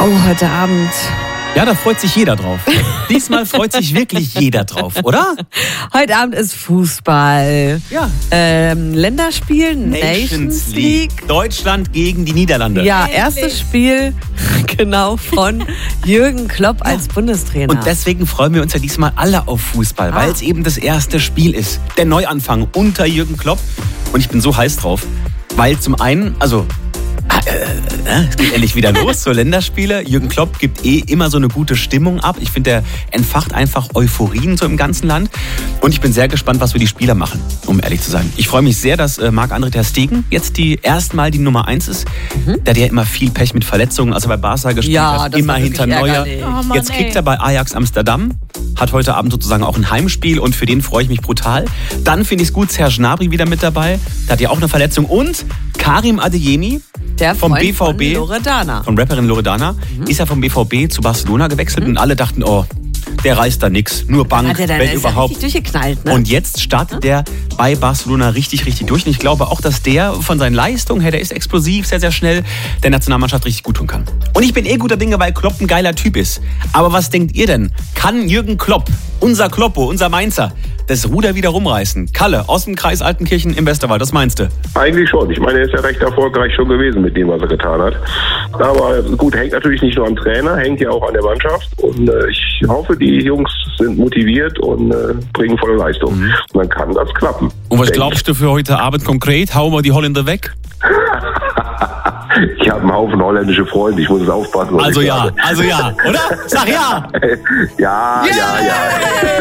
Oh, heute Abend. Ja, da freut sich jeder drauf. Diesmal freut sich wirklich jeder drauf, oder? Heute Abend ist Fußball. Ja. Länderspiel, Nations League. Deutschland gegen die Niederlande. Ja, erstes Spiel genau von Jürgen Klopp als Bundestrainer. Und deswegen freuen wir uns ja diesmal alle auf Fußball, weil es eben das erste Spiel ist. Der Neuanfang unter Jürgen Klopp. Und ich bin so heiß drauf, weil zum einen, es geht endlich wieder los, so Länderspiele. Jürgen Klopp gibt immer so eine gute Stimmung ab. Ich finde, der entfacht einfach Euphorien so im ganzen Land. Und ich bin sehr gespannt, was wir die Spieler machen, um ehrlich zu sein. Ich freue mich sehr, dass Marc-André ter Stegen jetzt erstmal die Nummer 1 ist. Der hat ja immer viel Pech mit Verletzungen, als er bei Barca gespielt hat, immer hinter Neuer. Jetzt kickt er bei Ajax Amsterdam, hat heute Abend sozusagen auch ein Heimspiel und für den freue ich mich brutal. Dann finde ich es gut, Serge Gnabry wieder mit dabei. Der hat ja auch eine Verletzung. Und Karim Adeyemi, der vom Freund BVB, von Loredana. von Rapperin Loredana, ist ja vom BVB zu Barcelona gewechselt und alle dachten, oh, der reißt da nix, nur Bank, Hat er dann wenn überhaupt. richtig durchgeknallt, ne? Und jetzt startet der bei Barcelona richtig durch. Und ich glaube auch, dass der von seinen Leistungen her, der ist explosiv, sehr, sehr schnell, der Nationalmannschaft richtig gut tun kann. Und ich bin guter Dinge, weil Klopp ein geiler Typ ist. Aber was denkt ihr denn? Kann Jürgen Klopp, unser Kloppo, unser Mainzer, das Ruder wieder rumreißen? Kalle, aus dem Kreis Altenkirchen im Westerwald, was meinst du? Eigentlich schon. Ich meine, er ist ja recht erfolgreich schon gewesen mit dem, was er getan hat. Aber gut, hängt natürlich nicht nur am Trainer, hängt ja auch an der Mannschaft. Und ich hoffe, die Jungs sind motiviert und bringen volle Leistung. Und dann kann das klappen. Und was glaubst du für heute Abend konkret? Hauen wir die Holländer weg? Ich habe einen Haufen holländische Freunde, ich muss es aufpassen. Also ja, oder? Sag ja! Ja.